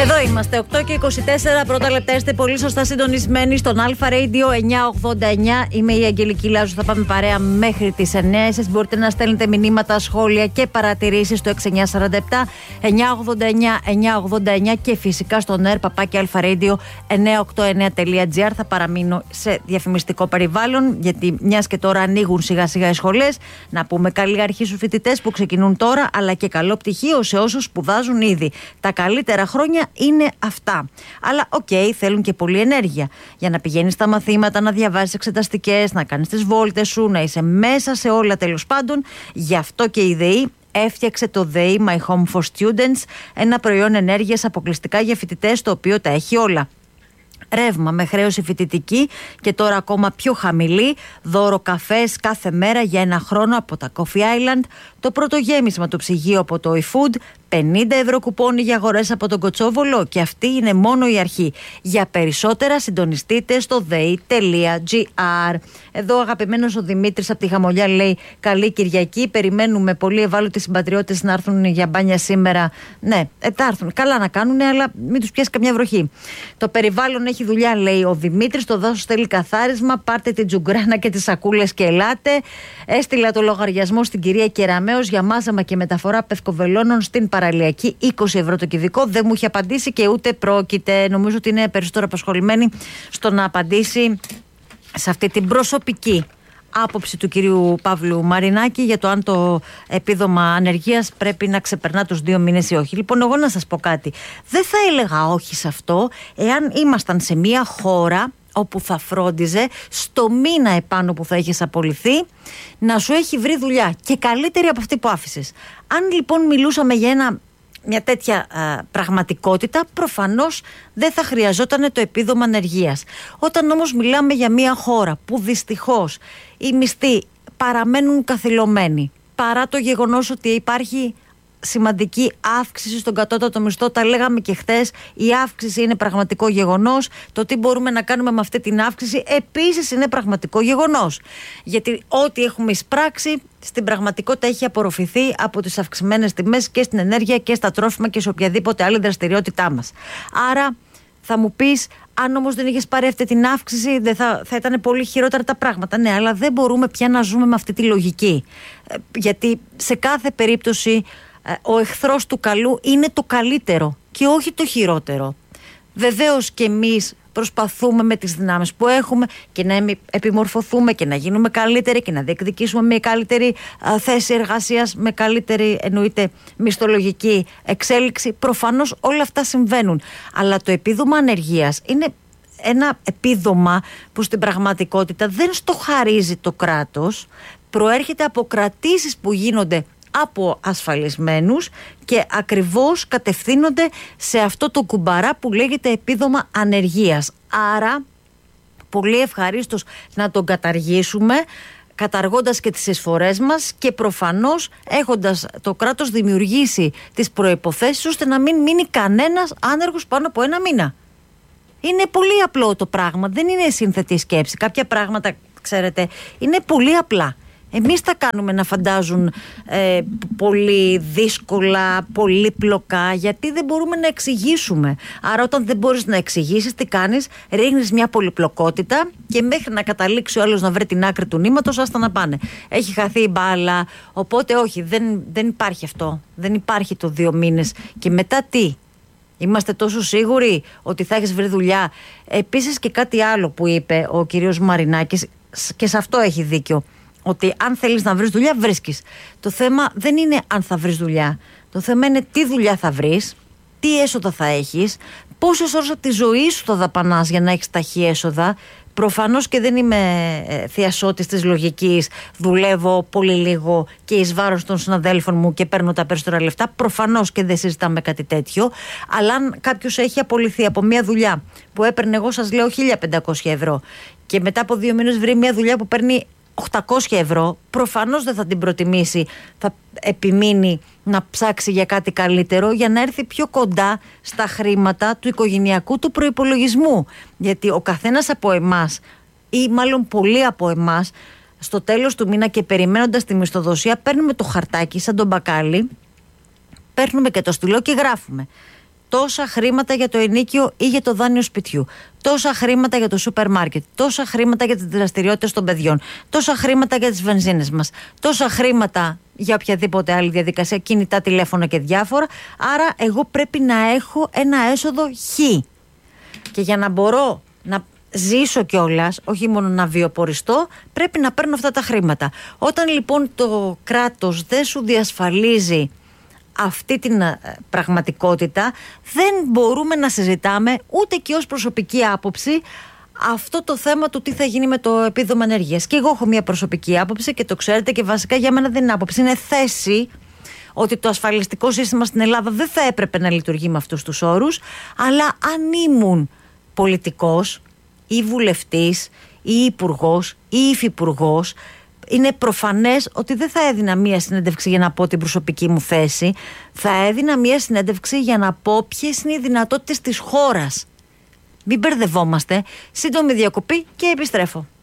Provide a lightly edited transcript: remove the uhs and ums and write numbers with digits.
Εδώ είμαστε, 8 και 24 πρώτα λεπτά. Είστε πολύ σωστά συντονισμένοι στον Αλφα Radio 989. Είμαι η Αγγελική Λάζου. Θα πάμε παρέα μέχρι τις 9. Εσείς μπορείτε να στέλνετε μηνύματα, σχόλια και παρατηρήσεις στο 6947 989 και φυσικά στο ner@alfaradio989.gr. Θα παραμείνω σε διαφημιστικό περιβάλλον, γιατί μιας και τώρα ανοίγουν σιγά σιγά οι σχολές. Να πούμε καλή αρχή στους φοιτητές που ξεκινούν τώρα, αλλά και καλό πτυχίο σε όσους σπουδάζουν ήδη. Τα καλύτερα χρόνια είναι αυτά. Αλλά θέλουν και πολλή ενέργεια. Για να πηγαίνεις στα μαθήματα, να διαβάζεις εξεταστικές, να κάνεις τις βόλτες σου, να είσαι μέσα σε όλα τέλος πάντων. Γι' αυτό και η ΔΕΗ έφτιαξε το ΔΕΗ My Home for Students, ένα προϊόν ενέργειας αποκλειστικά για φοιτητές, το οποίο τα έχει όλα. Ρεύμα με χρέωση φοιτητική και τώρα ακόμα πιο χαμηλή. Δώρο καφές κάθε μέρα για 1 χρόνο από τα Coffee Island. Το πρώτο γέμισμα του ψυγείου από το eFood. 50 ευρώ κουπόνι για αγορές από τον Κοτσόβολο, και αυτή είναι μόνο η αρχή. Για περισσότερα συντονιστείτε στο dei.gr. Εδώ αγαπημένος ο Δημήτρης από τη Χαμολιά λέει: καλή Κυριακή. Περιμένουμε πολύ ευάλωτοι συμπατριώτες να έρθουν για μπάνια σήμερα. Ναι, θα έρθουν. Καλά να κάνουν, αλλά μην τους πιάσει καμιά βροχή. Το περιβάλλον έχει δουλειά, λέει ο Δημήτρης. Το δάσος θέλει καθάρισμα. Πάρτε την τζουγκράνα και τις σακούλες και ελάτε. Έστειλα το λογαριασμό στην κυρία Κεραμέως για μάζαμα και μεταφορά πευκοβελώνων στην παραλιακή, 20 ευρώ το κυβικό. Δεν μου είχε απαντήσει και ούτε πρόκειται. Νομίζω ότι είναι περισσότερο απασχολημένη στο να απαντήσει σε αυτή την προσωπική άποψη του κυρίου Παύλου Μαρινάκη για το αν το επίδομα ανεργίας πρέπει να ξεπερνά τους 2 μήνες ή όχι. Λοιπόν, εγώ να σας πω κάτι. Δεν θα έλεγα όχι σε αυτό εάν ήμασταν σε μια χώρα όπου θα φρόντιζε στο μήνα επάνω που θα έχεις απολυθεί να σου έχει βρει δουλειά και καλύτερη από αυτή που άφησες. Αν λοιπόν μιλούσαμε για μια τέτοια πραγματικότητα, προφανώς δεν θα χρειαζόταν το επίδομα ανεργίας. Όταν όμως μιλάμε για μια χώρα που δυστυχώς οι μισθοί παραμένουν καθυλωμένοι, παρά το γεγονός ότι υπάρχει σημαντική αύξηση στον κατώτατο μισθό, τα λέγαμε και χθες, η αύξηση είναι πραγματικό γεγονός. Το τι μπορούμε να κάνουμε με αυτή την αύξηση επίσης είναι πραγματικό γεγονός. Γιατί ό,τι έχουμε εισπράξει στην πραγματικότητα έχει απορροφηθεί από τις αυξημένες τιμές και στην ενέργεια και στα τρόφιμα και σε οποιαδήποτε άλλη δραστηριότητά μας. Άρα θα μου πεις, αν όμως δεν είχες πάρει αυτή την αύξηση, θα ήταν πολύ χειρότερα τα πράγματα. Ναι, αλλά δεν μπορούμε πια να ζούμε με αυτή τη λογική. Γιατί σε κάθε περίπτωση ο εχθρός του καλού είναι το καλύτερο και όχι το χειρότερο. Βεβαίως και εμείς προσπαθούμε με τις δυνάμεις που έχουμε και να επιμορφωθούμε και να γίνουμε καλύτεροι και να διεκδικήσουμε μια καλύτερη θέση εργασίας, με καλύτερη εννοείται μισθολογική εξέλιξη. Προφανώς όλα αυτά συμβαίνουν. Αλλά το επίδομα ανεργίας είναι ένα επίδομα που στην πραγματικότητα δεν στο χαρίζει το κράτος, προέρχεται από κρατήσεις που γίνονται από ασφαλισμένους και ακριβώς κατευθύνονται σε αυτό το κουμπαρά που λέγεται επίδομα ανεργίας. Άρα πολύ ευχαρίστως να τον καταργήσουμε, καταργώντας και τις εισφορές μας και προφανώς έχοντας το κράτος δημιουργήσει τις προϋποθέσεις ώστε να μην μείνει κανένας άνεργος πάνω από 1 μήνα. Είναι πολύ απλό το πράγμα, δεν είναι σύνθετη σκέψη. Κάποια πράγματα, ξέρετε, είναι πολύ απλά. Εμείς τα κάνουμε να φαντάζουν πολύ δύσκολα, πολύπλοκα, γιατί δεν μπορούμε να εξηγήσουμε. Άρα όταν δεν μπορείς να εξηγήσεις, τι κάνεις? Ρίχνεις μια πολυπλοκότητα και μέχρι να καταλήξει ο άλλος να βρει την άκρη του νήματος, άστα να πάνε. Έχει χαθεί η μπάλα, οπότε όχι, δεν υπάρχει αυτό. Δεν υπάρχει το 2 μήνες. Και μετά τι? Είμαστε τόσο σίγουροι ότι θα έχεις βρει δουλειά? Επίσης και κάτι άλλο που είπε ο κύριος Μαρινάκης, και σε αυτό έχει δίκιο, ότι αν θέλεις να βρεις δουλειά, βρίσκεις. Το θέμα δεν είναι αν θα βρεις δουλειά. Το θέμα είναι τι δουλειά θα βρεις, τι έσοδα θα έχεις, πόσες ώρες από τη ζωή σου θα δαπανάς για να έχεις ταχύ έσοδα. Προφανώς και δεν είμαι θειασότης της λογικής, δουλεύω πολύ λίγο και εις βάρος των συναδέλφων μου και παίρνω τα περισσότερα λεφτά. Προφανώς και δεν συζητάμε κάτι τέτοιο. Αλλά αν κάποιος έχει απολυθεί από μια δουλειά που έπαιρνε, εγώ σας λέω, 1.500 ευρώ και μετά από 2 μήνες βρει μια δουλειά που παίρνει 800 ευρώ, προφανώς δεν θα την προτιμήσει. Θα επιμείνει να ψάξει για κάτι καλύτερο για να έρθει πιο κοντά στα χρήματα του οικογενειακού του προϋπολογισμού. Γιατί ο καθένας από εμάς, ή μάλλον πολλοί από εμάς, στο τέλος του μήνα και περιμένοντας τη μισθοδοσία, παίρνουμε το χαρτάκι σαν τον μπακάλι, παίρνουμε και το στυλό και γράφουμε τόσα χρήματα για το ενοίκιο ή για το δάνειο σπιτιού, τόσα χρήματα για το σούπερ μάρκετ, τόσα χρήματα για τις δραστηριότητες των παιδιών, τόσα χρήματα για τις βενζίνες μας, τόσα χρήματα για οποιαδήποτε άλλη διαδικασία, κινητά, τηλέφωνα και διάφορα. Άρα εγώ πρέπει να έχω ένα έσοδο χ. Και για να μπορώ να ζήσω κιόλας, όχι μόνο να βιοποριστώ, πρέπει να παίρνω αυτά τα χρήματα. Όταν λοιπόν το κράτος δεν σου διασφαλίζει αυτή την πραγματικότητα, δεν μπορούμε να συζητάμε ούτε και ως προσωπική άποψη αυτό το θέμα του τι θα γίνει με το επίδομα ενέργειας. Και εγώ έχω μια προσωπική άποψη και το ξέρετε, και βασικά για μένα δεν είναι άποψη, είναι θέση, ότι το ασφαλιστικό σύστημα στην Ελλάδα δεν θα έπρεπε να λειτουργεί με αυτούς τους όρους, αλλά αν ήμουν πολιτικός ή βουλευτής ή υπουργός ή υφυπουργός, είναι προφανές ότι δεν θα έδινα μία συνέντευξη για να πω την προσωπική μου θέση. Θα έδινα μία συνέντευξη για να πω ποιες είναι οι δυνατότητες της χώρας. Μην μπερδευόμαστε. Σύντομη διακοπή και επιστρέφω.